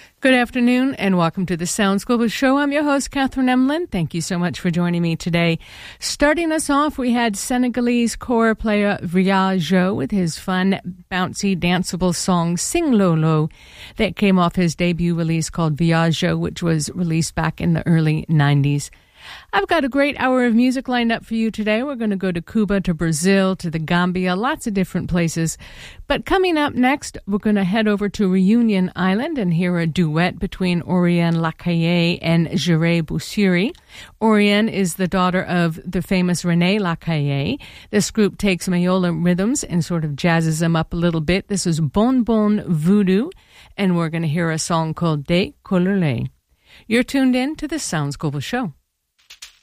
Good afternoon and welcome to the Sounds Global Show. I'm your host, Catherine Emlin. Thank you so much for joining me today. Starting us off, we had Senegalese kora player Via Jo with his fun, bouncy, danceable song Sing Lolo that came off his debut release called Via Jo, which was released back in the early 90s. I've got a great hour of music lined up for you today. We're going to go to Cuba, to Brazil, to the Gambia, lots of different places. But coming up next, we're going to head over to Reunion Island and hear a duet between Oriane Lacaille and Jere Boussiri. Oriane is the daughter of the famous René Lacaille. This group takes Mayola rhythms and sort of jazzes them up a little bit. This is Bon Bon Voodoo, and we're going to hear a song called De Coloré. You're tuned in to the Sounds Global Show.